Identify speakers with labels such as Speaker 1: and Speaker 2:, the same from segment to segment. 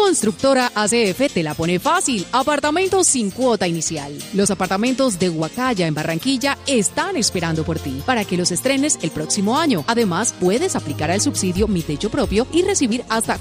Speaker 1: Constructora ACF te la pone fácil. Apartamentos sin cuota inicial. Los apartamentos de Huacaya en Barranquilla están esperando por ti para que los estrenes el próximo año. Además, puedes aplicar al subsidio Mi Techo Propio y recibir hasta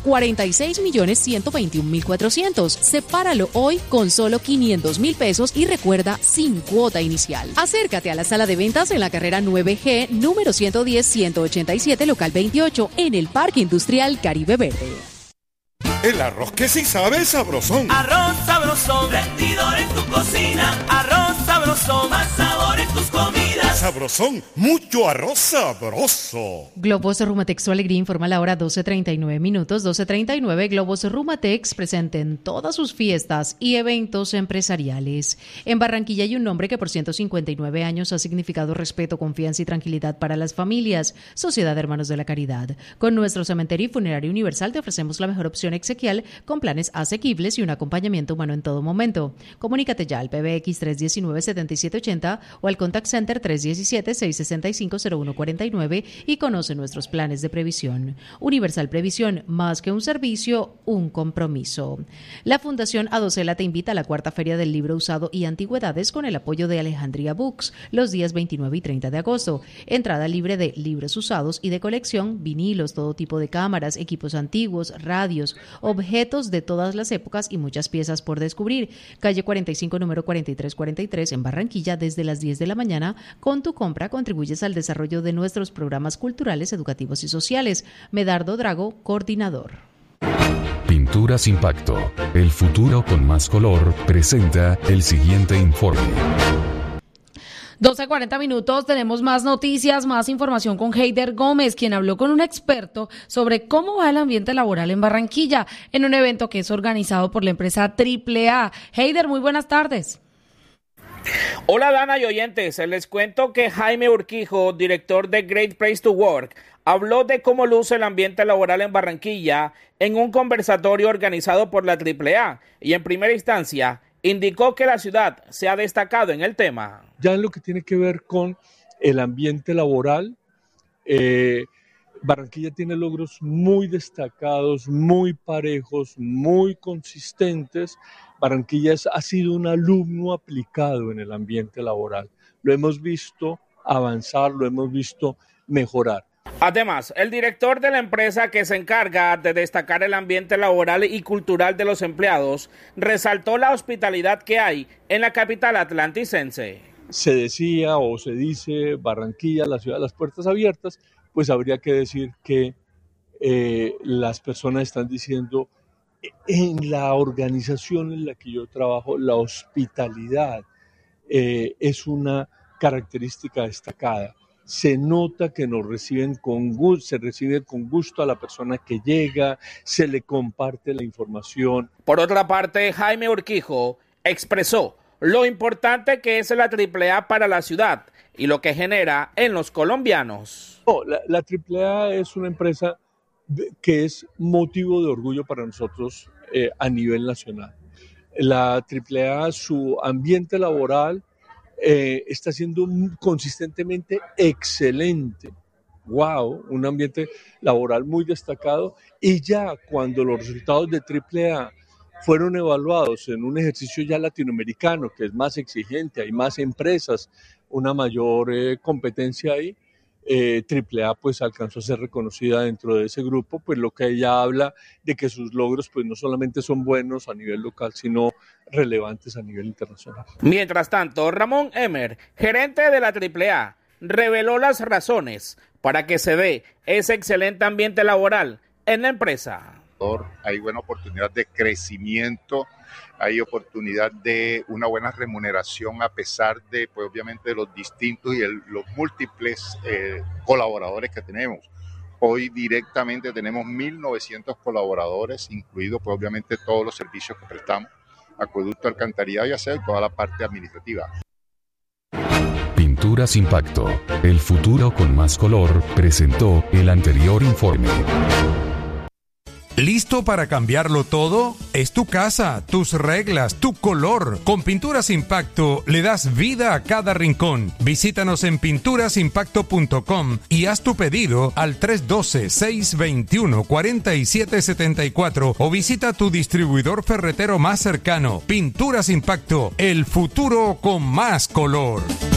Speaker 1: 46.121.400. Sepáralo hoy con solo 500.000 pesos y recuerda, sin cuota inicial. Acércate a la sala de ventas en la carrera 9G, número 110-187, local 28, en el Parque Industrial Caribe Verde.
Speaker 2: El arroz que sí sabe sabrosón.
Speaker 3: Arroz sabrosón, rendidor en tu cocina. Arroz sabrosón, más sabor en tus comidas.
Speaker 2: Sabrosón, mucho arroz sabroso.
Speaker 1: Globos Rumatex Su Alegría informa la hora 12:39 minutos. 12:39. Globos Rumatex presente en todas sus fiestas y eventos empresariales. En Barranquilla hay un nombre que por 159 años ha significado respeto, confianza y tranquilidad para las familias. Sociedad de Hermanos de la Caridad. Con nuestro cementerio y funerario universal te ofrecemos la mejor opción exequial con planes asequibles y un acompañamiento humano en todo momento. Comunícate ya al PBX 319-7780 o al Contact Center 317-665-0149 y conoce nuestros planes de previsión. Universal Previsión, más que un servicio, un compromiso. La Fundación Adocela te invita a la cuarta Feria del Libro Usado y Antigüedades con el apoyo de Alejandría Books los días 29 y 30 de agosto. Entrada libre de libros usados y de colección, vinilos, todo tipo de cámaras, equipos antiguos, radios, objetos de todas las épocas y muchas piezas por descubrir. Calle 45, número 4343 en Barranquilla desde las 10 de la mañana. Con tu compra contribuyes al desarrollo de nuestros programas culturales, educativos y sociales. Medardo Drago, coordinador.
Speaker 4: Pinturas Impacto, el futuro con más color, presenta el siguiente informe.
Speaker 5: 12:40 minutos, tenemos más noticias, más información con Heider Gómez, quien habló con un experto sobre cómo va el ambiente laboral en Barranquilla, en un evento que es organizado por la empresa AAA. Heider, muy buenas tardes.
Speaker 6: Hola Dana y oyentes, les cuento que Jaime Urquijo, director de Great Place to Work, habló de cómo luce el ambiente laboral en Barranquilla en un conversatorio organizado por la AAA y en primera instancia indicó que la ciudad se ha destacado en el tema.
Speaker 7: Ya en lo que tiene que ver con el ambiente laboral, Barranquilla tiene logros muy destacados, muy parejos, muy consistentes. Barranquilla ha sido un alumno aplicado en el ambiente laboral. Lo hemos visto avanzar, lo hemos visto mejorar.
Speaker 6: Además, el director de la empresa que se encarga de destacar el ambiente laboral y cultural de los empleados resaltó la hospitalidad que hay en la capital atlanticense.
Speaker 7: Se decía o se dice Barranquilla, la ciudad de las puertas abiertas, pues habría que decir que las personas están diciendo en la organización en la que yo trabajo, la hospitalidad es una característica destacada. Se nota que nos reciben con gusto, se recibe con gusto a la persona que llega, se le comparte la información.
Speaker 6: Por otra parte, Jaime Urquijo expresó lo importante que es la AAA para la ciudad y lo que genera en los colombianos.
Speaker 7: La AAA es una empresa que es motivo de orgullo para nosotros a nivel nacional. La AAA, su ambiente laboral está siendo consistentemente excelente. Wow, un ambiente laboral muy destacado, y ya cuando los resultados de AAA fueron evaluados en un ejercicio ya latinoamericano que es más exigente, hay más empresas, una mayor competencia ahí, AAA pues alcanzó a ser reconocida dentro de ese grupo, pues lo que ella habla de que sus logros pues no solamente son buenos a nivel local, sino relevantes a nivel internacional.
Speaker 6: Mientras tanto, Ramón Emer, gerente de la AAA, reveló las razones para que se dé ese excelente ambiente laboral en la empresa.
Speaker 8: Hay buena oportunidad de crecimiento, hay oportunidad de una buena remuneración a pesar de, pues obviamente, de los distintos y los múltiples colaboradores que tenemos. Hoy directamente tenemos 1.900 colaboradores, incluidos pues obviamente todos los servicios que prestamos, acueducto, alcantarillado y aseo y toda la parte administrativa.
Speaker 4: Pinturas Impacto, el futuro con más color, presentó el anterior informe.
Speaker 9: ¿Listo para cambiarlo todo? Es tu casa, tus reglas, tu color. Con Pinturas Impacto le das vida a cada rincón. Visítanos en pinturasimpacto.com y haz tu pedido al 312-621-4774 o visita tu distribuidor ferretero más cercano. Pinturas Impacto, el futuro con más color.